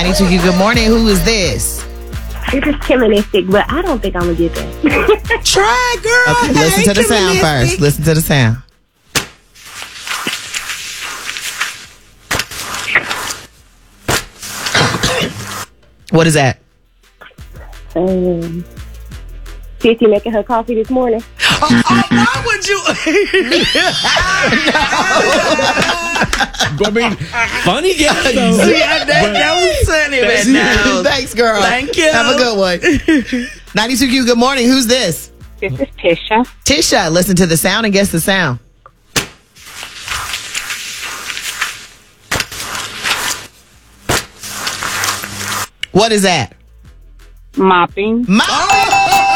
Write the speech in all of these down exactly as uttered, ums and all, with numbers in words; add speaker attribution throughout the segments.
Speaker 1: ninety-two Q, good morning. Who is this?
Speaker 2: This is Kiministic, but I don't think I'm going to get that.
Speaker 1: Try, girl. Okay, hey, listen to the sound first. Listen to the sound. What is that?
Speaker 2: Um, Sissy making her coffee this morning.
Speaker 3: Oh, oh, why would you?
Speaker 4: I mean, funny guess, though.
Speaker 3: Yeah, that, that was funny, man. No.
Speaker 1: Thanks, girl.
Speaker 3: Thank you.
Speaker 1: Have a good one. ninety-two Q, good morning. Who's this?
Speaker 2: This is Tisha.
Speaker 1: Tisha, listen to the sound and guess the sound. What is that?
Speaker 2: Mopping.
Speaker 1: Mopping.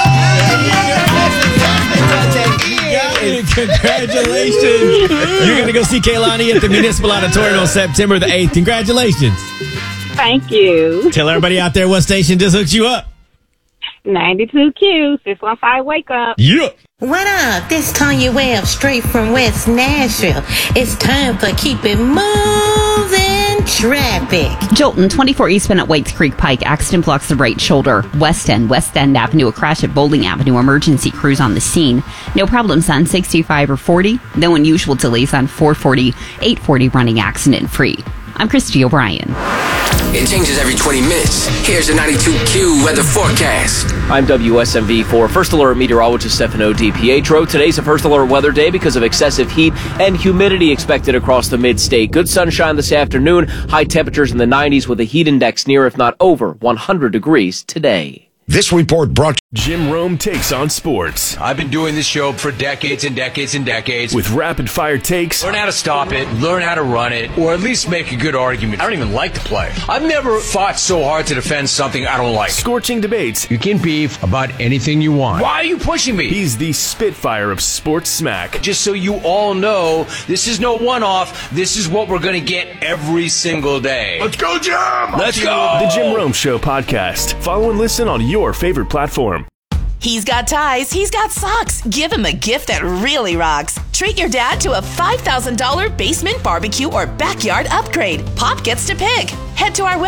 Speaker 4: Congratulations. You're going to go see Kaylani at the Municipal Auditorium on September the eighth. Congratulations.
Speaker 2: Thank you.
Speaker 4: Tell everybody out there what station just hooked you up.
Speaker 2: ninety-two Q, six one five, wake up.
Speaker 4: Yeah.
Speaker 5: What up? This Tanya Webb straight from West Nashville. It's time for Keep It Moving Traffic.
Speaker 6: Jolton, twenty-four eastbound at Whites Creek Pike. Accident blocks the right shoulder. West End, West End Avenue. A crash at Bowling Avenue. Emergency crews on the scene. No problems on sixty-five or forty. No unusual delays on four forty, eight forty running accident free. I'm Christy O'Brien.
Speaker 7: It changes every twenty minutes. Here's the ninety-two Q weather forecast.
Speaker 8: I'm W S M V four First Alert Meteorologist Stefano DiPietro. Today's a First Alert weather day because of excessive heat and humidity expected across the mid-state. Good sunshine this afternoon. High temperatures in the nineties with a heat index near, if not over, one hundred degrees today.
Speaker 9: This report brought
Speaker 10: Jim Rome takes on sports.
Speaker 11: I've been doing this show for decades and decades and decades.
Speaker 10: With rapid fire takes.
Speaker 11: Learn how to stop it, learn how to run it, or at least make a good argument. I don't even like to play. I've never fought so hard to defend something I don't like.
Speaker 10: Scorching debates.
Speaker 11: You can beef about anything you want. Why are you pushing me?
Speaker 10: He's the Spitfire of sports smack.
Speaker 11: Just so you all know, this is no one-off. This is what we're going to get every single day.
Speaker 9: Let's go, Jim!
Speaker 11: Let's go!
Speaker 10: The Jim Rome Show podcast. Follow and listen on your favorite platform.
Speaker 12: He's got ties, he's got socks. Give him a gift that really rocks. Treat your dad to a five thousand dollars basement barbecue or backyard upgrade. Pop gets to pick. Head to our